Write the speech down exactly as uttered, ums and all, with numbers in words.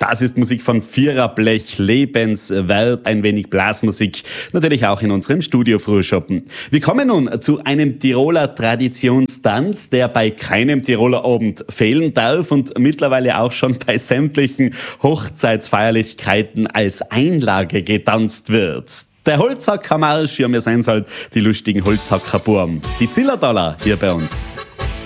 Das ist Musik von Viererblech, lebenswert, ein wenig Blasmusik, natürlich auch in unserem Studio Frühschoppen. Wir kommen nun zu einem Tiroler Traditionstanz, der bei keinem Tiroler Abend fehlen darf und mittlerweile auch schon bei sämtlichen Hochzeitsfeierlichkeiten als Einlage getanzt wird. Der Holzhackermarsch, ja, wir sehen halt die lustigen Holzhackerburm. Die Zillertaler hier bei uns.